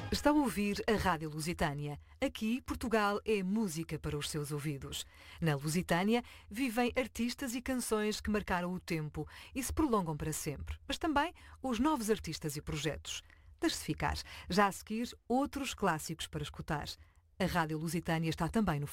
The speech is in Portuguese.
Está a ouvir a Rádio Lusitânia. Aqui, Portugal é música para os seus ouvidos. Na Lusitânia, vivem artistas e canções que marcaram o tempo e se prolongam para sempre. Mas também os novos artistas e projetos. Deixe-se ficar. Já a seguir, outros clássicos para escutar. A Rádio Lusitânia está também no